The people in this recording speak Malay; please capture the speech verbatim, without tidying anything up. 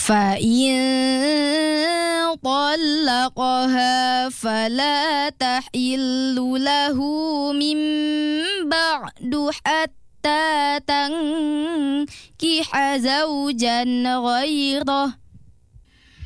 فإن طلقها فلا تحل له من بعد حتى تنكح زوجا غيره